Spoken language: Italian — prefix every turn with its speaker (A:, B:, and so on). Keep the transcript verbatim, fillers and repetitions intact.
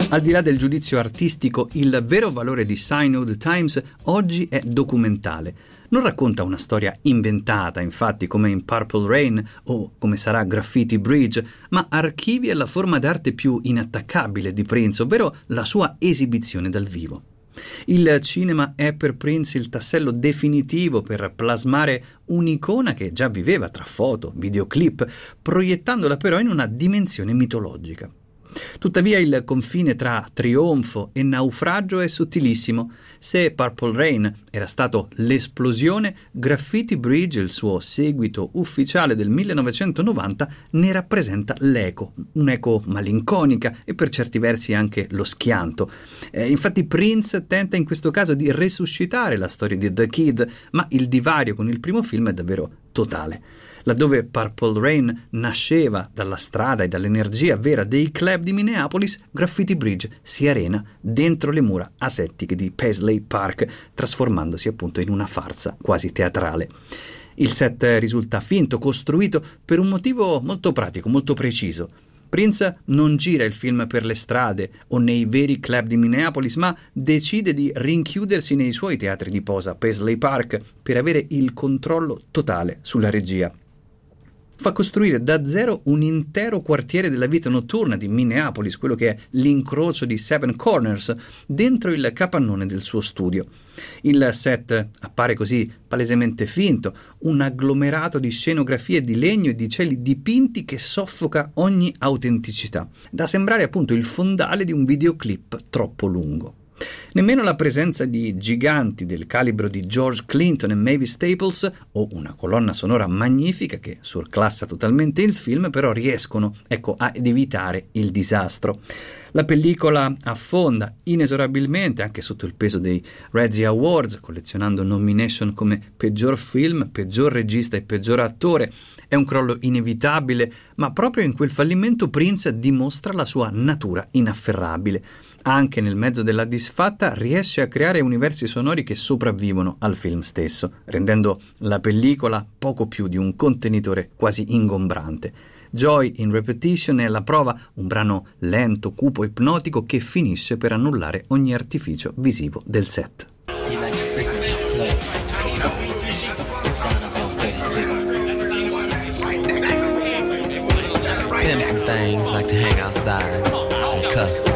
A: Al di là del giudizio artistico, il vero valore di Synod Times oggi è documentale. Non racconta una storia inventata, infatti, come in Purple Rain o come sarà Graffiti Bridge, ma archivia la forma d'arte più inattaccabile di Prince, ovvero la sua esibizione dal vivo. Il cinema è per Prince il tassello definitivo per plasmare un'icona che già viveva tra foto, videoclip, proiettandola però in una dimensione mitologica. Tuttavia il confine tra trionfo e naufragio è sottilissimo. Se Purple Rain era stato l'esplosione, Graffiti Bridge, il suo seguito ufficiale del millenovecentonovanta, ne rappresenta l'eco, un'eco malinconica e per certi versi anche lo schianto. Eh, infatti Prince tenta in questo caso di resuscitare la storia di The Kid, ma il divario con il primo film è davvero totale. Laddove Purple Rain nasceva dalla strada e dall'energia vera dei club di Minneapolis, Graffiti Bridge si arena dentro le mura asettiche di Paisley Park, trasformandosi appunto in una farsa quasi teatrale. Il set risulta finto, costruito per un motivo molto pratico, molto preciso. Prince non gira il film per le strade o nei veri club di Minneapolis, ma decide di rinchiudersi nei suoi teatri di posa, Paisley Park, per avere il controllo totale sulla regia. Fa costruire da zero un intero quartiere della vita notturna di Minneapolis, quello che è l'incrocio di Seven Corners, dentro il capannone del suo studio. Il set appare così palesemente finto, un agglomerato di scenografie di legno e di cieli dipinti che soffoca ogni autenticità, da sembrare appunto il fondale di un videoclip troppo lungo. Nemmeno la presenza di giganti del calibro di George Clinton e Mavis Staples o una colonna sonora magnifica che surclassa totalmente il film però riescono, ecco, ad evitare il disastro. La pellicola affonda inesorabilmente anche sotto il peso dei Razzie Awards, collezionando nomination come peggior film, peggior regista e peggior attore. È un crollo inevitabile, ma proprio in quel fallimento Prince dimostra la sua natura inafferrabile. Anche nel mezzo della disfatta riesce a creare universi sonori che sopravvivono al film stesso, rendendo la pellicola poco più di un contenitore quasi ingombrante. Joy in Repetition è alla prova, un brano lento, cupo, ipnotico che finisce per annullare ogni artificio visivo del set.
B: Them things like to hang outside, cuss.